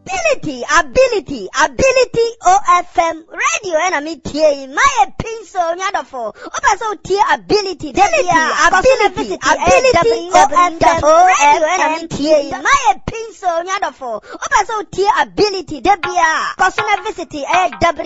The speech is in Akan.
Ability OFM radio and I'm here my pencil nyadofo opa so tie ability ability OFM radio and I'm here my pencil nyadofo opa so tie ability debia cause na visit